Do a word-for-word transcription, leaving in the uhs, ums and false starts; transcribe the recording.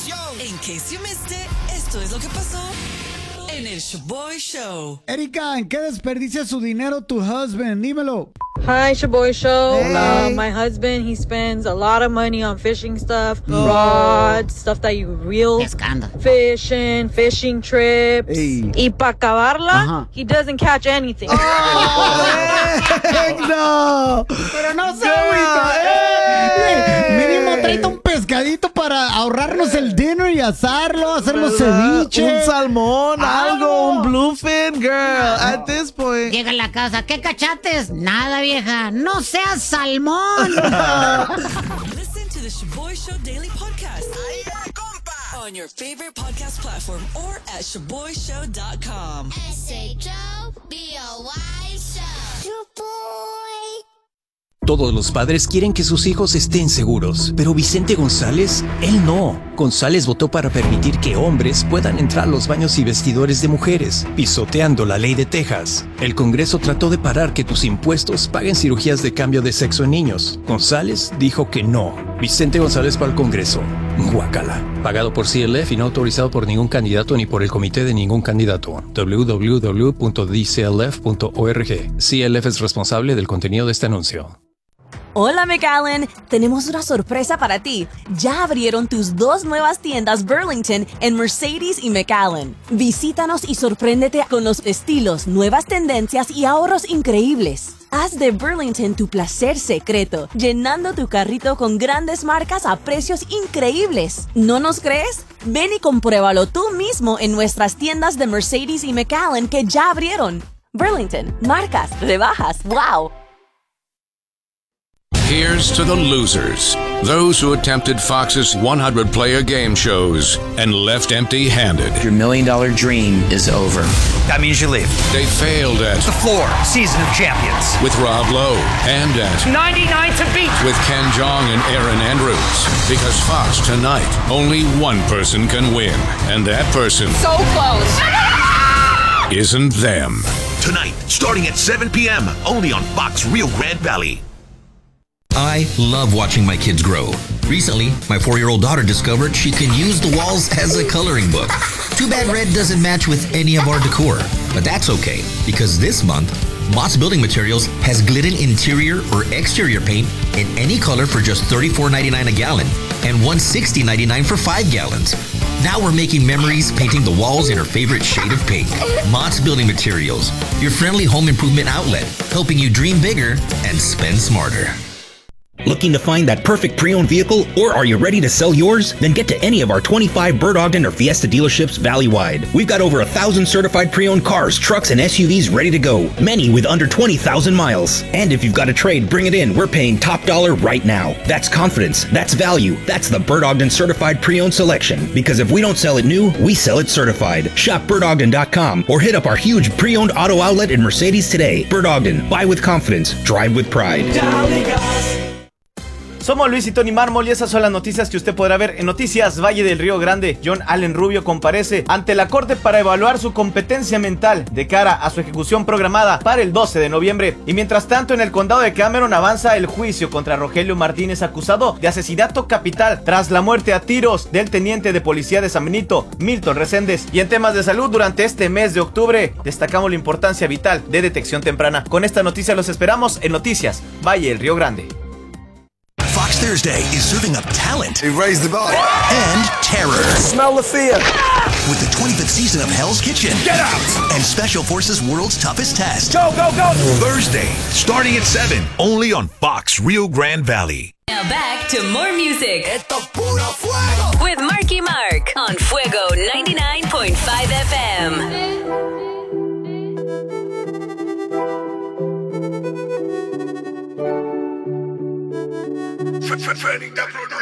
In case you missed it, esto es lo que pasó en el Shaboy Show. Erika, ¿en qué desperdicia su dinero tu husband? Dímelo. Hi, Shaboy Show. Hey. Uh, my husband, he spends a lot of money on fishing stuff, oh. rods, stuff that you reel, Pescando. fishing, fishing trips. Hey. Y para acabarla, Ajá. he doesn't catch anything. Oh, no. Pero no se agüita. Eh, Mínimo tráete un pescadito para ahorrarnos el dinner y asarlo, hacernos ceviche. Un salmón, algo, Algo. un bluefin, girl. At this point. Llega a la casa, ¿qué cachates? Nada, vieja, no seas salmón. Listen to the Shaboy Show Daily Podcast on your favorite podcast platform or at shaboy show dot com. S H O B O Y Show. Shaboy. Todos los padres quieren que sus hijos estén seguros, pero Vicente González, él no. González votó para permitir que hombres puedan entrar a los baños y vestidores de mujeres, pisoteando la ley de Texas. El Congreso trató de parar que tus impuestos paguen cirugías de cambio de sexo en niños. González dijo que no. Vicente González para el Congreso. Guácala. Pagado por C L F y no autorizado por ningún candidato ni por el comité de ningún candidato. w w w punto d c l f punto org. C L F es responsable del contenido de este anuncio. Hola McAllen, tenemos una sorpresa para ti. Ya abrieron tus dos nuevas tiendas Burlington en Mercedes y McAllen. Visítanos y sorpréndete con los estilos, nuevas tendencias y ahorros increíbles. Haz de Burlington tu placer secreto, llenando tu carrito con grandes marcas a precios increíbles. ¿No nos crees? Ven y compruébalo tú mismo en nuestras tiendas de Mercedes y McAllen que ya abrieron. Burlington, marcas, rebajas, wow. Here's to the losers, those who attempted Fox's one hundred player game shows and left empty-handed. Your million dollar dream is over. That means you leave. They failed at The Floor, Season of Champions. with Rob Lowe and at ninety-nine to beat. with Ken Jeong and Aaron Andrews. Because Fox tonight, only one person can win, and that person So close. isn't them. Tonight, starting at seven p.m., only on Fox Rio Grande Valley. I love watching my kids grow. Recently, my four-year-old daughter discovered she can use the walls as a coloring book. Too bad red doesn't match with any of our decor, but that's okay, because this month, Mott's Building Materials has Glidden interior or exterior paint in any color for just thirty-four ninety-nine a gallon and one hundred sixty ninety-nine for five gallons. Now we're making memories painting the walls in her favorite shade of pink. Mott's Building Materials, your friendly home improvement outlet, helping you dream bigger and spend smarter. Looking to find that perfect pre-owned vehicle, or are you ready to sell yours? Then get to any of our twenty-five Bird Ogden or Fiesta dealerships valley-wide. We've got over a thousand certified pre-owned cars, trucks, and S U Vs ready to go, many with under twenty thousand miles. And if you've got a trade, bring it in. We're paying top dollar right now. That's confidence. That's value. That's the Bird Ogden certified pre-owned selection. Because if we don't sell it new, we sell it certified. Shop bird ogden dot com or hit up our huge pre-owned auto outlet in Mercedes today. Bird Ogden. Buy with confidence. Drive with pride. Somos Luis y Tony Mármol y esas son las noticias que usted podrá ver en Noticias Valle del Río Grande. John Allen Rubio comparece ante la corte para evaluar su competencia mental de cara a su ejecución programada para el doce de noviembre. Y mientras tanto, en el condado de Cameron avanza el juicio contra Rogelio Martínez, acusado de asesinato capital tras la muerte a tiros del teniente de policía de San Benito, Milton Reséndez. Y en temas de salud, durante este mes de octubre destacamos la importancia vital de detección temprana. Con esta noticia los esperamos en Noticias Valle del Río Grande. Fox Thursday is serving up talent. They raised the bar. And terror. Smell the fear. With the twenty-fifth season of Hell's Kitchen. Get out! And Special Forces World's Toughest Test. Go, go, go! Thursday, starting at seven, only on Fox Rio Grande Valley. Now back to more music. Esto es puro fuego. With Marky Mark on Fuego ninety-nine point five F M. Pretty